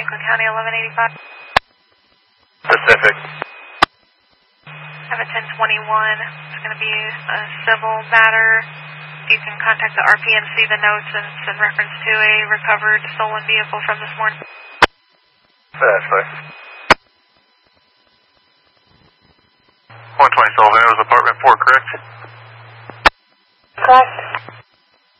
Franklin County 1185. Pacific. I have a 1021. It's going to be a civil matter. You can contact the RP and see the notes, and it's in reference to a recovered stolen vehicle from this morning. That's fine. 120 Sullivan, it was apartment 4, correct? Correct.